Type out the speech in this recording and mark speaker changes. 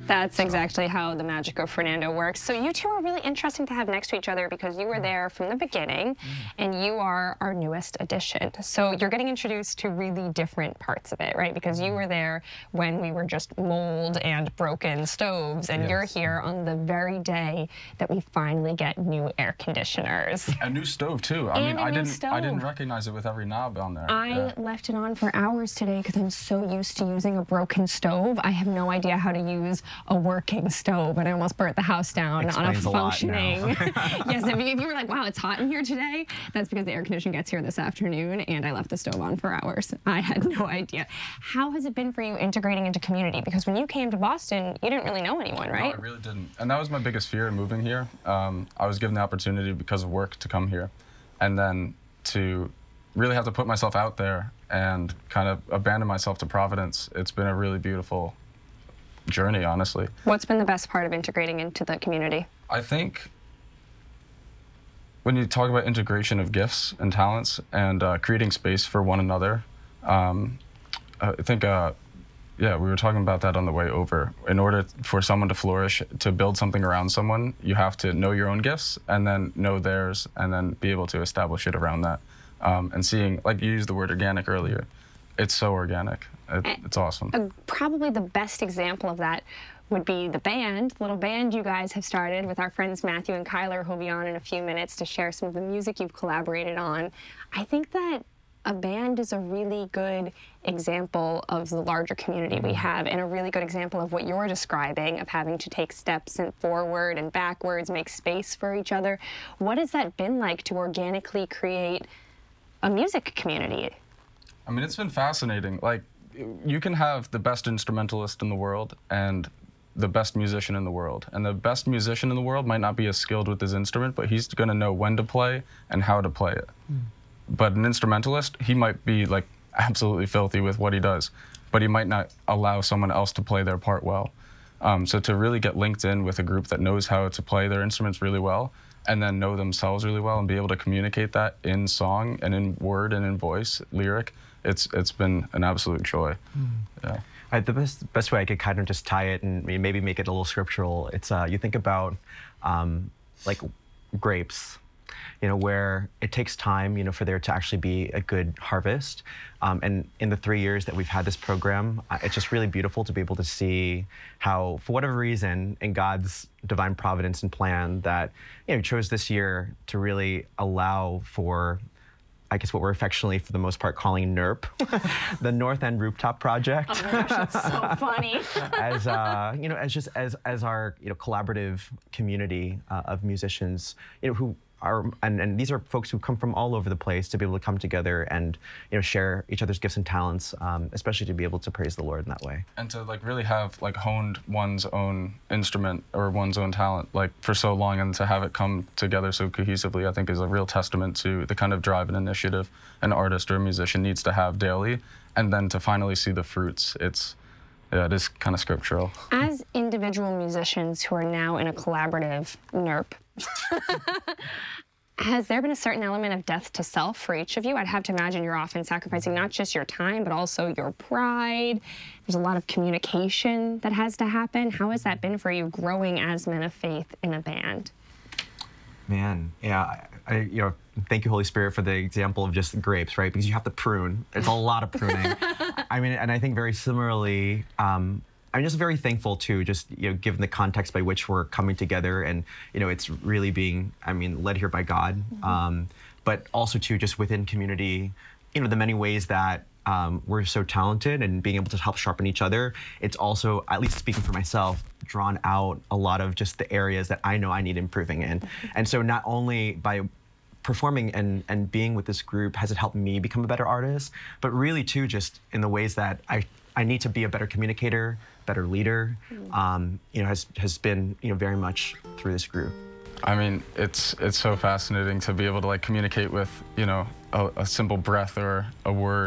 Speaker 1: That's exactly how the magic of Fernando works. So you two are really interesting to have next to each other because you were there from the beginning, and you are our newest addition. So you're getting introduced to really different parts of it, right? Because you were there when we were just mold and broken stoves, and you're here on the very day that we finally get new air conditioners.
Speaker 2: A new stove too. I mean, I didn't recognize it with every knob on there.
Speaker 1: I left it on for hours today because I'm so used to using a broken stove. I have no idea how to use a working stove, and I almost burnt the house down on a functioning. Yes, if you were like, wow, it's hot in here today, that's because the air conditioning gets here this afternoon, and I left the stove on for hours. I had no idea. How has it been for you integrating into community? Because when you came to Boston, you didn't really know anyone, right?
Speaker 2: No, I really didn't. And that was my biggest fear in moving here. I was given the opportunity because of work to come here, and then to really have to put myself out there and kind of abandon myself to Providence. It's been a really beautiful journey, honestly.
Speaker 1: What's been the best part of integrating into the community?
Speaker 2: I think when you talk about integration of gifts and talents and creating space for one another, I think, yeah, we were talking about that on the way over. In order for someone to flourish, to build something around someone, you have to know your own gifts and then know theirs and then be able to establish it around that. And seeing, like you used the word organic earlier, it's so organic. It's awesome.
Speaker 1: Probably the best example of that would be the band, the little band you guys have started with our friends Matthew and Kyler, who'll be on in a few minutes to share some of the music you've collaborated on. I think that a band is a really good example of the larger community we have, and a really good example of what you're describing, of having to take steps and forward and backwards, make space for each other. What has that been like to organically create a music community?
Speaker 2: I mean, it's been fascinating. Like, you can have the best instrumentalist in the world and the best musician in the world. And the best musician in the world might not be as skilled with his instrument, but he's going to know when to play and how to play it. But an instrumentalist, he might be like absolutely filthy with what he does, but he might not allow someone else to play their part well. So to really get linked in with a group that knows how to play their instruments really well and then know themselves really well and be able to communicate that in song and in word and in voice, lyric, it's been an absolute joy. Yeah.
Speaker 3: The best way I could kind of just tie it and maybe make it a little scriptural, it's you think about like grapes, you know, where it takes time, you know, for there to actually be a good harvest. And in the 3 years that we've had this program, it's just really beautiful to be able to see how, for whatever reason, in God's divine providence and plan, that, you know, He chose this year to really allow for, I guess, what we're affectionately, for the most part, calling NERP, the North End Rooftop Project.
Speaker 1: Oh my gosh, that's so funny.
Speaker 3: As you know, as our, you know, collaborative community of musicians, you know, who are, and these are folks who come from all over the place, to be able to come together and, you know, share each other's gifts and talents, especially to be able to praise the Lord in that way.
Speaker 2: And to like really have like honed one's own instrument or one's own talent like for so long, and to have it come together so cohesively, I think is a real testament to the kind of drive and initiative an artist or a musician needs to have daily, and then to finally see the fruits. Yeah, it is kind of scriptural.
Speaker 1: As individual musicians who are now in a collaborative NERP, has there been a certain element of death to self for each of you? I'd have to imagine you're often sacrificing not just your time, but also your pride. There's a lot of communication that has to happen. How has that been for you growing as men of faith in a band?
Speaker 3: Man, yeah, you know, thank you, Holy Spirit, for the example of just grapes, right? Because you have to prune. It's a lot of pruning. I mean, and I think very similarly, I'm just very thankful too, just, you know, given the context by which we're coming together, and, you know, it's really being, I mean, led here by God, but also too, just within community, you know, the many ways that we're so talented and being able to help sharpen each other. It's also, at least speaking for myself, drawn out a lot of just the areas that I know I need improving in. And so not only by performing and being with this group has it helped me become a better artist, but really too, just in the ways that I need to be a better communicator, better leader, you know, has been, you know, very much through this group.
Speaker 2: I mean, it's so fascinating to be able to like communicate with, you know, a simple breath or a word.